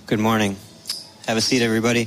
Good morning. Have a seat, everybody.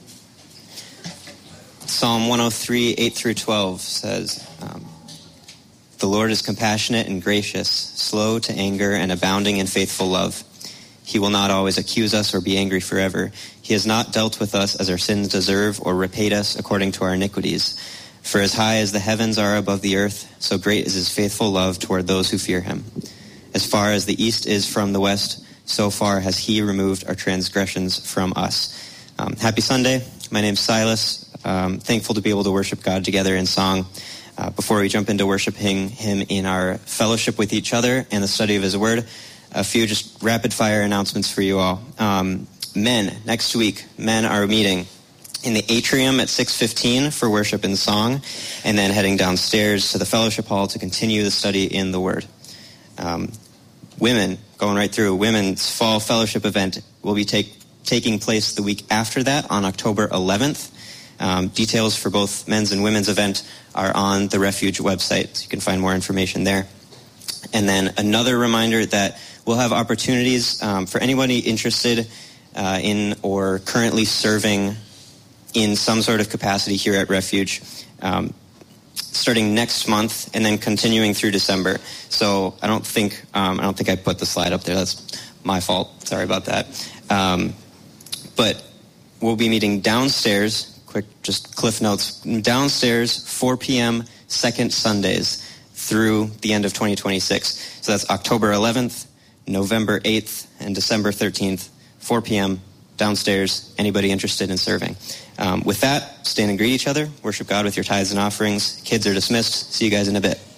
Psalm 103, 8 through 12 says, "The Lord is compassionate and gracious, slow to anger and abounding in faithful love. He will not always accuse us or be angry forever. He has not dealt with us as our sins deserve or repaid us according to our iniquities. For as high as the heavens are above the earth, so great is his faithful love toward those who fear him. As far as the east is from the west, so far has he removed our transgressions from us." Happy Sunday. My name's Silas. Thankful to be able to worship God together in song. Before we jump into worshiping him in our fellowship with each other and the study of his word, a few just rapid fire announcements for you all. Next week, men are meeting in the atrium at 6:15 for worship and song, and then heading downstairs to the fellowship hall to continue the study in the word. Women, going right through, women's fall fellowship event will be taking place the week after that on October 11th. Details for both men's and women's event are on the Refuge website, so you can find more information there. And then another reminder that we'll have opportunities for anybody interested in or currently serving in some sort of capacity here at Refuge, starting next month and then continuing through December. So I don't think I put the slide up there. That's my fault. Sorry about that. But we'll be meeting downstairs. Quick, just cliff notes. Downstairs, 4 p.m. second Sundays through the end of 2026. So that's October 11th, November 8th, and December 13th, 4 p.m. downstairs. Anybody interested in serving? With that, stand and greet each other. Worship God with your tithes and offerings. Kids are dismissed. See you guys in a bit.